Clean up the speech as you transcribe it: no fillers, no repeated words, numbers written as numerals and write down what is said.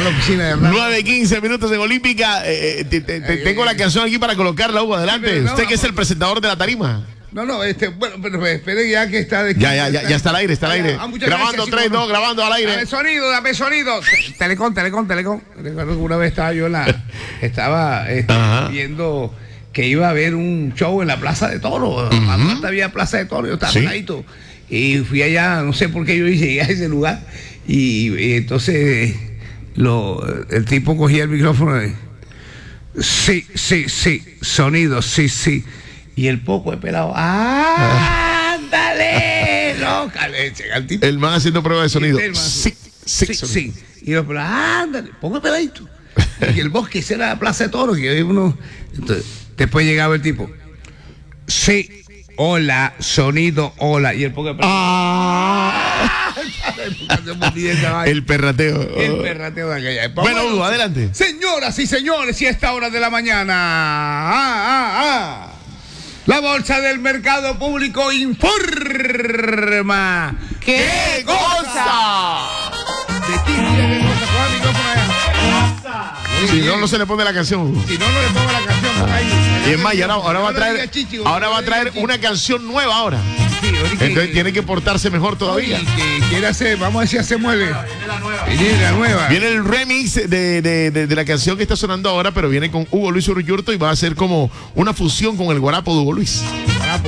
oficina de Hernando. 9:15 minutos en Olímpica. Tengo la canción aquí para colocarla, Hugo. Adelante. Usted que es el presentador de la tarima. No, bueno, pero espere ya que está de... Ya está al aire, está al aire. Grabando 3, 2, grabando al aire. Dame sonido. Telecom. Recuerdo que una vez estaba yo estaba viendo que iba a haber un show en la Plaza de Toros. Aparte había Plaza de Toros, yo estaba pegadito. Y fui allá, no sé por qué yo llegué a ese lugar. Y entonces el tipo cogía el micrófono y... Sí, sonido, sí. Y el poco de pelado, ¡ándale! ¡Loca! El man haciendo prueba de sonido. Sí. Y los pelados, ¡ándale! Pongo peladito. Y el bosque, esa era la Plaza de Toros. Entonces, después llegaba el tipo, sí, hola, sonido, hola. Y el poco de pelado, el perrateo. El perrateo de aquella época. Bueno, Hugo, adelante. Señoras y señores, y a esta hora de la mañana, la Bolsa del Mercado Público informa. ¿Qué cosa? ¿De qué cosa? Coja el micrófono allá. Si no se le pone la canción. Si no le pongo la canción, por ahí. Y es más, ahora va a traer una canción nueva ahora. Sí, entonces tiene que portarse mejor todavía. Que quiere hacer, vamos a ver si ya se mueve. Viene la nueva. Viene el remix de la canción que está sonando ahora, pero viene con Hugo Luis Uruyurto y va a ser como una fusión con el guarapo de Hugo Luis.